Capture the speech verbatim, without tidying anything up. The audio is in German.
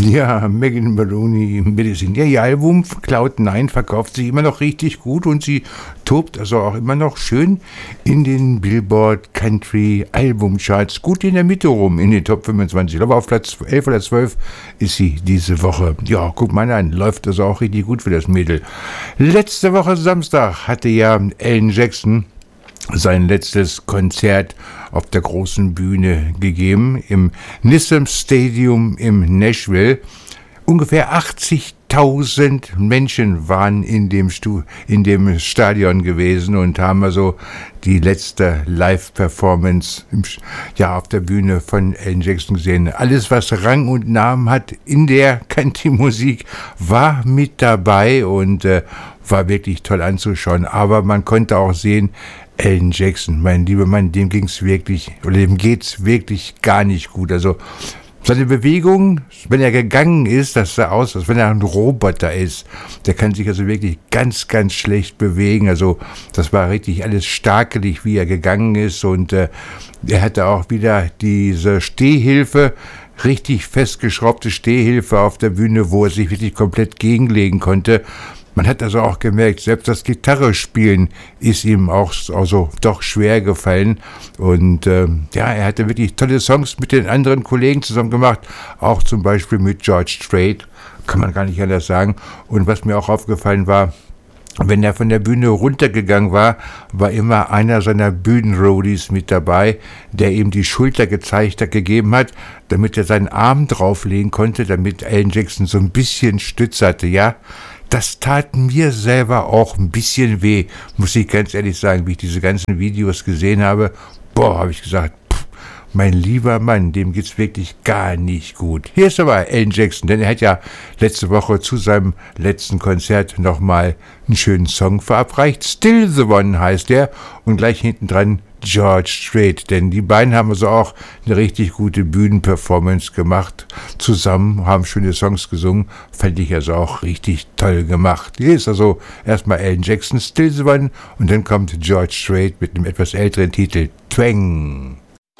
Ja, Megan Maroney Medicine. Ja, ihr Album Cloud nine verkauft sich immer noch richtig gut und sie tobt also auch immer noch schön in den Billboard Country Albumcharts. Gut in der Mitte rum, in den Top fünfundzwanzig. Ich glaube, auf Platz elf oder zwölf ist sie diese Woche. Ja, guck mal an, läuft also auch richtig gut für das Mädel. Letzte Woche Samstag hatte ja Alan Jackson sein letztes Konzert auf der großen Bühne gegeben, im Nissan Stadium in Nashville. Ungefähr achtzigtausend Menschen waren in dem, Stu- in dem Stadion gewesen und haben also die letzte Live-Performance im, ja, auf der Bühne von Alan Jackson gesehen. Alles, was Rang und Namen hat in der Country-Musik, war mit dabei und äh, war wirklich toll anzuschauen. Aber man konnte auch sehen, Alan Jackson, mein lieber Mann, dem ging's wirklich, oder dem geht's wirklich gar nicht gut. Also seine Bewegung, wenn er gegangen ist, das sah aus, als wenn er ein Roboter ist. Der kann sich also wirklich ganz, ganz schlecht bewegen. Also das war richtig alles starkelig, wie er gegangen ist. Und äh, er hatte auch wieder diese Stehhilfe, richtig festgeschraubte Stehhilfe auf der Bühne, wo er sich wirklich komplett gegenlegen konnte. Man hat also auch gemerkt, selbst das Gitarrespielen ist ihm auch also doch schwer gefallen. Und äh, ja, er hatte wirklich tolle Songs mit den anderen Kollegen zusammen gemacht, auch zum Beispiel mit George Strait, kann man gar nicht anders sagen. Und was mir auch aufgefallen war, wenn er von der Bühne runtergegangen war, war immer einer seiner Bühnenroadies mit dabei, der ihm die Schulter gezeigt hat, gegeben hat, damit er seinen Arm drauflegen konnte, damit Alan Jackson so ein bisschen Stütz hatte, ja. Das tat mir selber auch ein bisschen weh, muss ich ganz ehrlich sagen, wie ich diese ganzen Videos gesehen habe. Boah, habe ich gesagt, pff, mein lieber Mann, dem geht's wirklich gar nicht gut. Hier ist aber Alan Jackson, denn er hat ja letzte Woche zu seinem letzten Konzert nochmal einen schönen Song verabreicht. Still the One heißt er und gleich hinten dran George Strait, denn die beiden haben also auch eine richtig gute Bühnenperformance gemacht. Zusammen haben schöne Songs gesungen, fand ich also auch richtig toll gemacht. Hier ist also erstmal Alan Jackson, Still the One, und dann kommt George Strait mit einem etwas älteren Titel, Twang.